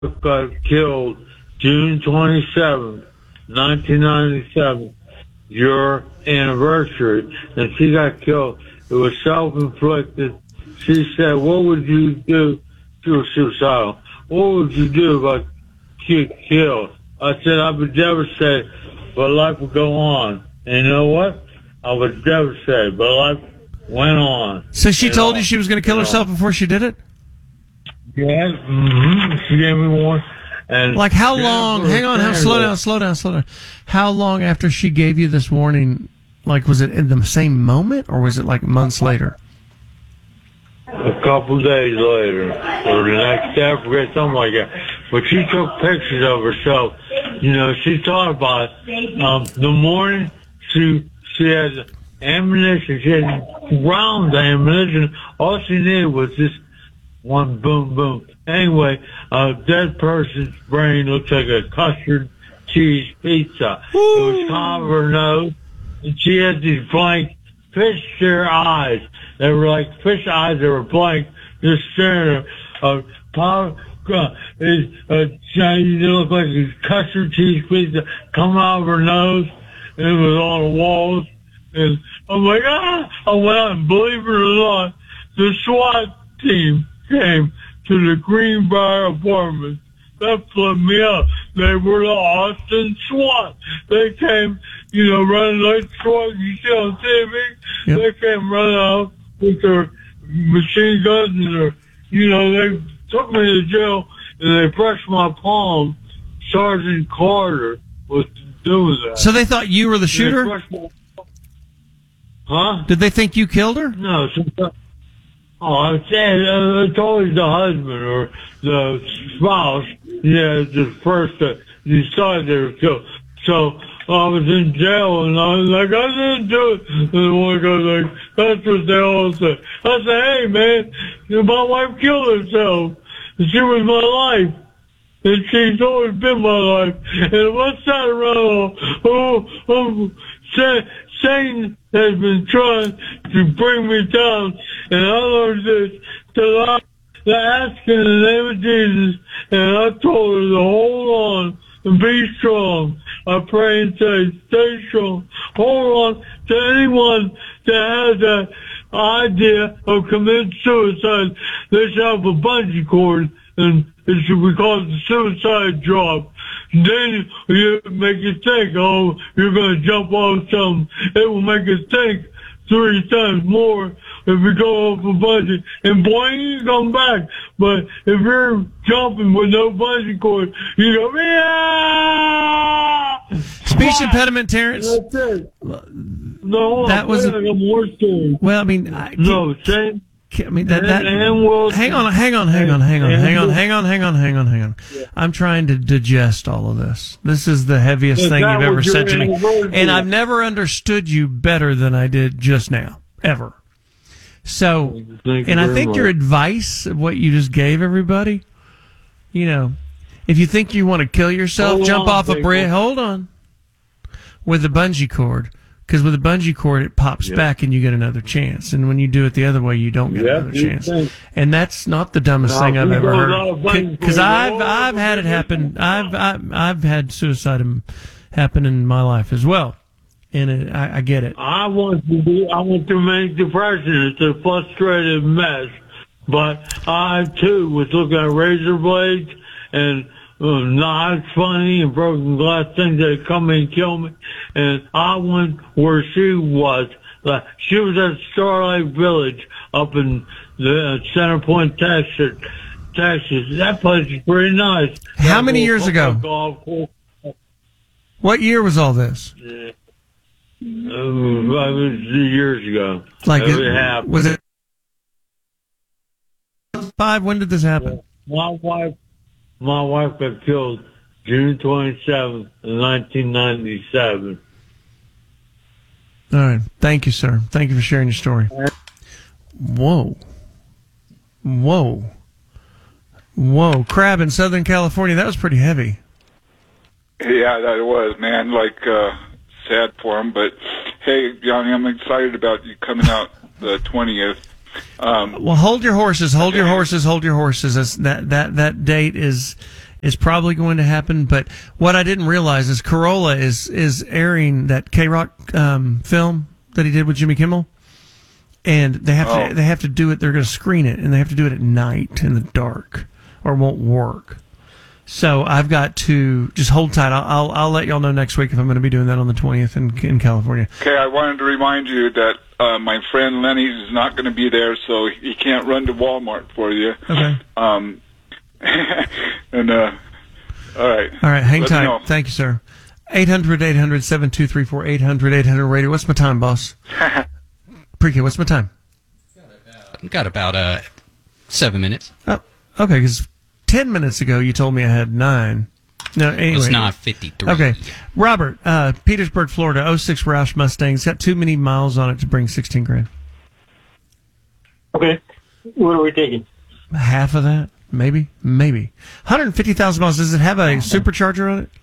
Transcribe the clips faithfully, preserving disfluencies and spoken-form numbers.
got killed June twenty-seventh, nineteen ninety-seven, your anniversary, and she got killed. It was self-inflicted. She said, what would you do? She was suicidal. What would you do if I get killed? I said, I'd be devastated, but life would go on. And you know what? I was devastated, but life went on. So she you told know, you she was going to kill herself know. before she did it? Yeah, mm-hmm. She gave me one. And like how long? Hang on, how, slow down, slow down, slow down. How long after she gave you this warning? Like, was it in the same moment, or was it like months later? A couple days later, or the next day, I forget, something like that. But she took pictures of herself. You know, she thought about it. Um, the morning she she had ammunition. She had rounds of ammunition. All she needed was just one boom, boom. Anyway, a dead person's brain looks like a custard cheese pizza. Ooh. It was kind of her nose, and she had these blank fish stare eyes. They were like fish eyes that were blank, just staring at her. Uh, power, uh, it, uh, they looked like a custard cheese pizza coming out of her nose, and it was on the walls. And I'm like, ah! I went out, and believe it or not, the SWAT team came to the Greenbrier apartments. That flipped me out. They were the Austin SWAT. They came, you know, running like SWAT. You see on T V? Yep. They came running out with their machine guns and their, you know, they took me to jail and they pressed my palm. Sergeant Carter was doing that. So they thought you were the shooter? My... Huh? Did they think you killed her? No. Sometimes... Oh, I said uh, it's always the husband or the spouse. Yeah, the first uh, decided they were killed. So I was in jail, and I was like, I didn't do it. And the one goes like, that's what they all say. I said, hey, man, my wife killed herself. And she was my life. And she's always been my life. And what's that around? Oh, oh, say, Satan has been trying to bring me down, and I learned this to ask in the name of Jesus, and I told her to hold on and be strong. I pray and say, stay strong. Hold on to anyone that has that idea of committing suicide. They should have a bungee cord, and it should be called the suicide drop. Then you make you think, oh, you're going to jump off something. It will make you think three times more if you go off a bungee. And boy, you come back. But if you're jumping with no bungee cord, you go, yeah! Speech impediment, Terrence. That's it. No, that was a, more story. Well, I mean, I no, same. I mean that. that and, and we'll, hang on, hang on, hang on, hang on, hang on, hang on, hang on, hang on, hang on. Yeah. I'm trying to digest all of this. This is the heaviest thing you've ever said to me, and I've never understood you better than I did just now, ever. So, and I think your advice, what you just gave everybody, you know, if you think you want to kill yourself, hold jump on, off a bridge. Hold on, with a bungee cord. Because with a bungee cord, it pops yep. back and you get another chance. And when you do it the other way, you don't get yep, another chance. Think. And that's not the dumbest no, thing I've ever heard. Because I've I've had it happen. I've I've, I've had suicide happen in my life as well. And it, I, I get it. I want to be. I want to make depression. It's a frustrated mess. But I too was looking at razor blades and. Uh, knives, funny, and broken glass things that come in and kill me. And I went where she was. Uh, she was at Starlight Village up in the uh, Center Point, Texas. Texas. That place is pretty nice. How that many years ago? Golf course. What year was all this? Yeah. Uh, it was years ago. Like it, it was it five? When did this happen? My wife. My wife got killed June twenty-seventh, nineteen ninety-seven. All right. Thank you, sir. Thank you for sharing your story. Whoa. Whoa. Whoa. Crab in Southern California. That was pretty heavy. Yeah, that was, man. Like, uh, sad for him. But, hey, Johnny, I'm excited about you coming out the twentieth. Um, well, hold your horses, hold your horses, hold your horses. That's, that that that date is is probably going to happen. But what I didn't realize is Corolla is is airing that K-Rock um, film that he did with Jimmy Kimmel, and they have oh. to they have to do it. They're going to screen it, and they have to do it at night in the dark, or it won't work. So I've got to just hold tight. I'll I'll, I'll let y'all know next week if I'm going to be doing that on the twentieth in in California. Okay, I wanted to remind you that uh, my friend Lenny is not going to be there, so he can't run to Walmart for you. Okay. Um. and uh, all right. All right. Hang Let me tight. know. Thank you, sir. eight hundred, eight hundred, seven two three four, eight hundred, eight hundred radio. What's my time, boss? Pre-K, what's my time? Got about uh seven minutes. Oh, okay, because ten minutes ago you told me I had nine. No, anyway. It's not fifty-three. Okay. Robert, uh, Petersburg, Florida, oh six Roush Mustang. It's got too many miles on it to bring sixteen grand. Okay. What are we taking? Half of that? Maybe? Maybe. one hundred fifty thousand miles. Does it have a supercharger on it?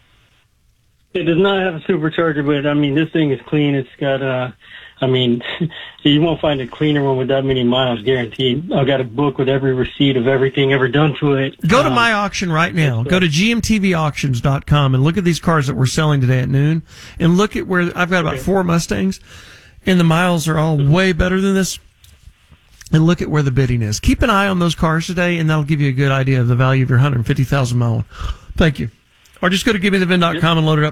It does not have a supercharger, but I mean, this thing is clean. It's got, uh, I mean, you won't find a cleaner one with that many miles, guaranteed. I've got a book with every receipt of everything ever done to it. Go to um, my auction right now. Go to G M T V auctions dot com and look at these cars that we're selling today at noon. And look at where I've got about okay. four Mustangs, and the miles are all way better than this. And look at where the bidding is. Keep an eye on those cars today, and that'll give you a good idea of the value of your one hundred fifty thousand mile one. Thank you. Or just go to give me the vin dot com and load it up.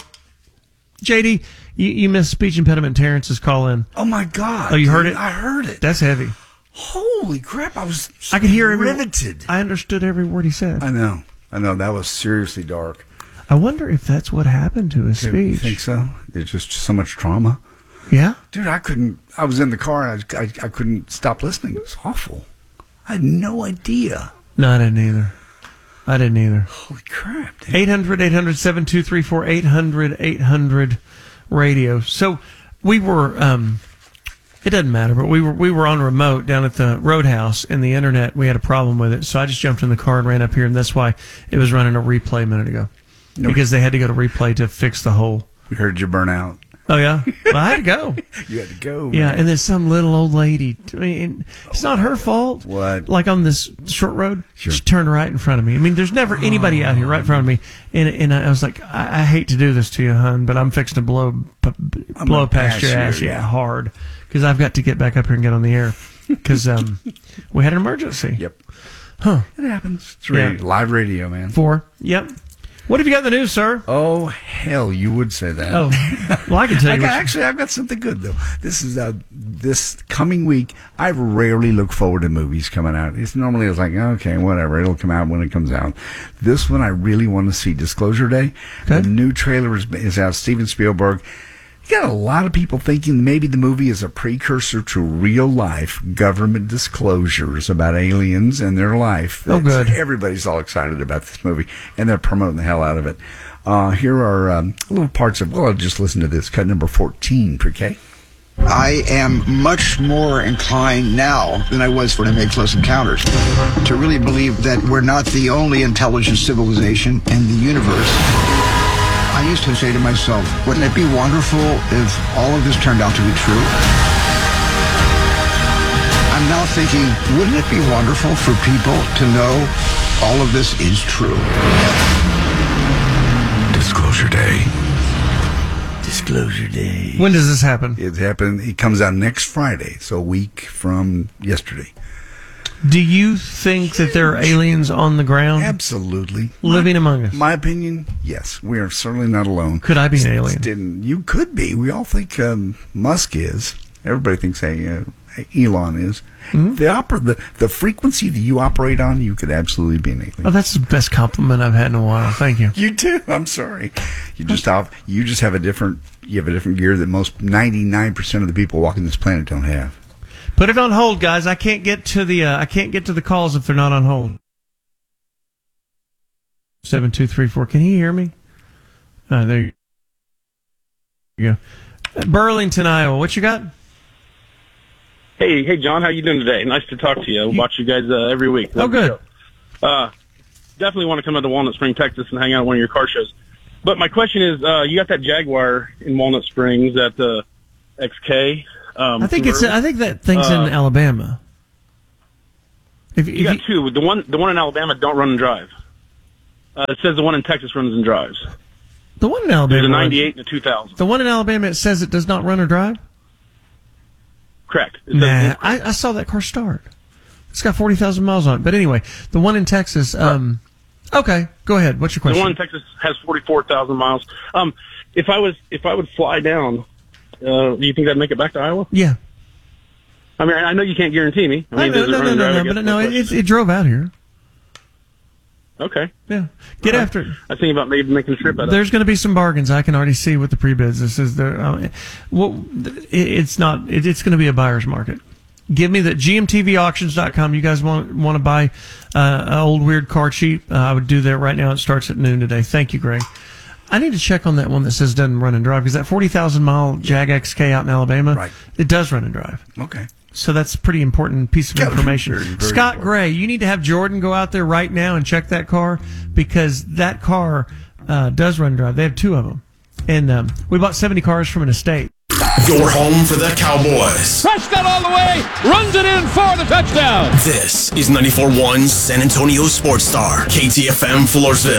J D, you, you missed speech impediment Terrence's call in. Oh, my God. Oh, you heard dude, it? I heard it. That's heavy. Holy crap. I was so I could hear every riveted. I understood every word he said. I know. I know. That was seriously dark. I wonder if that's what happened to his You speech. think so? There's just so much trauma. Yeah? Dude, I couldn't. I was in the car and I, I, I couldn't stop listening. It was awful. I had no idea. No, I didn't either. I didn't either. Holy crap. Dude. eight hundred, eight hundred, seven two three four, eight hundred, eight hundred radio. So we were, um, it doesn't matter, but we were, we were on remote down at the Roadhouse, and the internet, we had a problem with it. So I just jumped in the car and ran up here, and that's why it was running a replay a minute ago. No, because they had to go to replay to fix the hole. We heard you burn out. Oh, yeah? Well, I had to go. You had to go. Yeah, man. and then some little old lady. I mean, it's not her fault. What? Like on this short road, Sure. she turned right in front of me. I mean, there's never anybody out here right in front of me. And and I was like, I, I hate to do this to you, hon, but I'm fixing to blow b- I'm blow gonna past pass your you, ass, yeah, yeah. hard, because I've got to get back up here and get on the air because um, we had an emergency. Yep. Huh? It happens. It's radio, Yeah. live radio, man. Four. Yep. What have you got in the news, sir? Oh, hell, you would say that. Oh, well, I can tell I you. got, what you- actually, I've got something good, though. This is uh, this coming week. I rarely look forward to movies coming out. It's normally it's like, okay, whatever. It'll come out when it comes out. This one I really want to see. Disclosure Day. Okay. The new trailer is, is out. Steven Spielberg. You got a lot of people thinking maybe the movie is a precursor to real life government disclosures about aliens and their life. Oh, good. Everybody's all excited about this movie, and they're promoting the hell out of it. Uh, here are um, little parts of, well, just listen to this. Cut number fourteen, Pre-K. I am much more inclined now than I was when I made Close Encounters to really believe that we're not the only intelligent civilization in the universe. I used to say to myself, wouldn't it be wonderful if all of this turned out to be true? I'm now thinking, wouldn't it be wonderful for people to know all of this is true? Disclosure Day. Disclosure Day. When does this happen? It happened. It comes out next Friday, so a week from yesterday. Do you think that there are aliens on the ground Absolutely. living my, among us? My opinion, yes. We are certainly not alone. Could I be an alien? Didn't, you could be. We all think um, Musk is. Everybody thinks hey, uh, Elon is. Mm-hmm. The, oper- the the frequency that you operate on, you could absolutely be an alien. Oh, that's the best compliment I've had in a while. Thank you. You too. I'm sorry. You just have you just have a different you have a different gear that most ninety-nine percent of the people walking this planet don't have. Put it on hold, guys. I can't get to the uh, I can't get to the calls if they're not on hold. Seven two three four. Can he hear me? Uh, there you go. Burlington, Iowa. What you got? Hey, hey, John. How you doing today? Nice to talk to you. I watch you guys uh, every week. Oh, good. Uh, definitely want to come out to Walnut Spring, Texas, and hang out at one of your car shows. But my question is, uh, you got that Jaguar in Walnut Springs, that uh, X K. Um, I think it's. I think that thing's uh, in Alabama. If, if You got two. The one, the one in Alabama, don't run and drive. Uh, it says the one in Texas runs and drives. The one in Alabama. There's a ninety-eight and a two thousand. The one in Alabama, it says it does not run or drive? Correct. It Nah, I, I saw that car start. It's got forty thousand miles on it. But anyway, the one in Texas, um, okay, go ahead. What's your question? The one in Texas has forty-four thousand miles. Um, if I was, if I would fly down, uh, do you think I'd make it back to Iowa? Yeah. I mean, I know you can't guarantee me. I mean, I know, does it no, run no, and no, drive, no, I but guess no, that's it, it, it drove out here. Okay. Yeah. Get All right. after it. I was thinking about maybe making a trip out of it. There's going to be some bargains. I can already see with the pre-bids. This is the, uh, well, it, it's not, it, it's going to be a buyer's market. Give me the G M T V auctions dot com. You guys want want to buy uh, an old weird car cheap? Uh, I would do that right now. It starts at noon today. Thank you, Greg. I need to check on that one that says doesn't run and drive, because that forty thousand mile Jag X K out in Alabama, Right. it does run and drive. Okay. So that's a pretty important piece of Yeah, information. very, very Scott important. Gray, you need to have Jordan go out there right now and check that car, because that car uh, does run and drive. They have two of them. And um, we bought seventy cars from an estate. Your home for the Cowboys. Prescott all the way, runs it in for the touchdown. This is ninety-four point one San Antonio Sports Star, K T F M Floresville.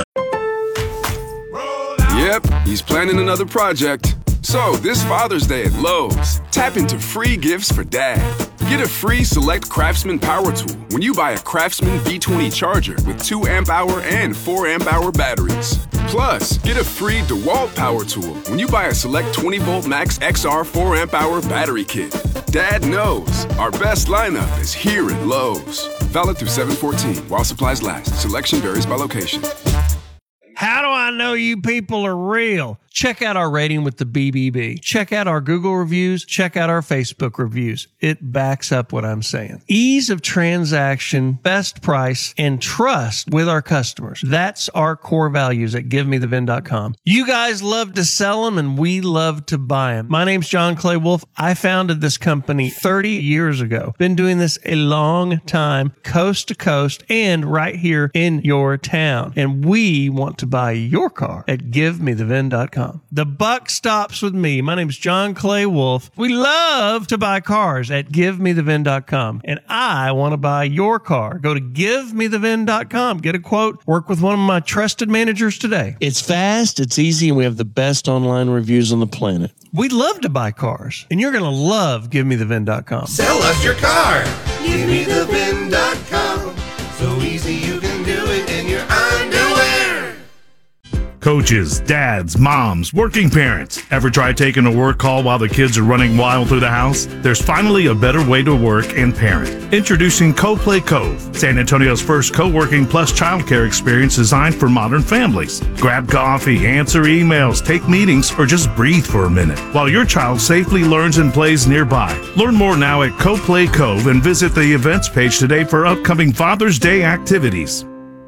Yep, he's planning another project. So, this Father's Day at Lowe's, tap into free gifts for Dad. Get a free Select Craftsman power tool when you buy a Craftsman V twenty charger with two amp hour and four amp hour batteries. Plus, get a free DeWalt power tool when you buy a Select twenty volt Max X R four amp hour battery kit. Dad knows our best lineup is here at Lowe's. Valid through seven fourteen while supplies last. Selection varies by location. How do I know you people are real? Check out our rating with the B B B. Check out our Google reviews. Check out our Facebook reviews. It backs up what I'm saying. Ease of transaction, best price, and trust with our customers. That's our core values at give me the vin dot com. You guys love to sell them, and we love to buy them. My name's John Clay Wolf. I founded this company thirty years ago. Been doing this a long time, coast to coast, and right here in your town. And we want to buy your car at give me the vin dot com. The buck stops with me. My name is John Clay Wolf. We love to buy cars at give me the vin dot com. And I want to buy your car. Go to give me the vin dot com. Get a quote. Work with one of my trusted managers today. It's fast, it's easy, and we have the best online reviews on the planet. We love to buy cars, and you're going to love give me the vin dot com. Sell us your car. give me the vin dot com. So easy you can do it in your underwear. Coaches, dads, moms, working parents. Ever try taking a work call while the kids are running wild through the house? There's finally a better way to work and parent. Introducing CoPlay Cove, San Antonio's first co-working plus childcare experience designed for modern families. Grab coffee, answer emails, take meetings, or just breathe for a minute while your child safely learns and plays nearby. Learn more now at CoPlay Cove and visit the events page today for upcoming Father's Day activities.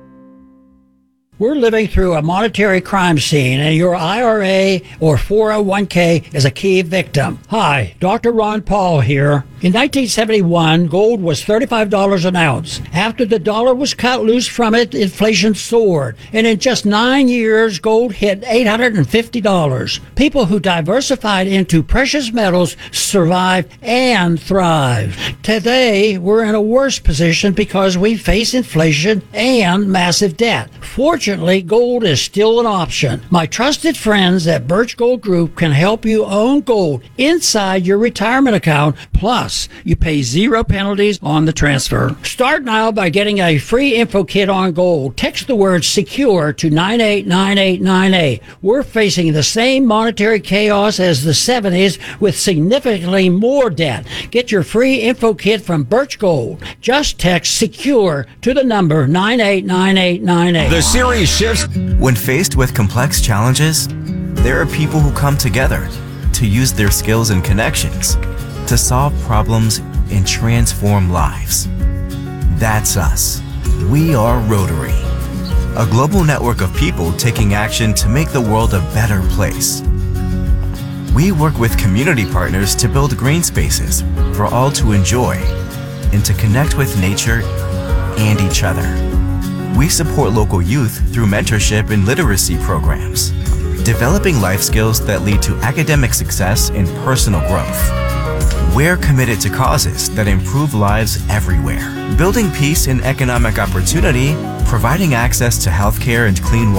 We're living through a monetary crime scene, and your I R A or four oh one k is a key victim. Hi, Doctor Ron Paul here. In nineteen seventy-one, gold was thirty-five dollars an ounce. After the dollar was cut loose from it, inflation soared. And in just nine years, gold hit eight hundred fifty dollars. People who diversified into precious metals survived and thrived. Today, we're in a worse position because we face inflation and massive debt. Fortunately, Fortunately, gold is still an option. My trusted friends at Birch Gold Group can help you own gold inside your retirement account. Plus, you pay zero penalties on the transfer. Start now by getting a free info kit on gold. Text the word SECURE to nine eight nine eight nine eight. We're facing the same monetary chaos as the seventies with significantly more debt. Get your free info kit from Birch Gold. Just text SECURE to the number nine eight nine eight nine eight. The series shifts. When faced with complex challenges, there are people who come together to use their skills and connections to solve problems and transform lives. That's us. We are Rotary, a global network of people taking action to make the world a better place. We work with community partners to build green spaces for all to enjoy and to connect with nature and each other. We support local youth through mentorship and literacy programs, developing life skills that lead to academic success and personal growth. We're committed to causes that improve lives everywhere, building peace and economic opportunity Providing access to healthcare and clean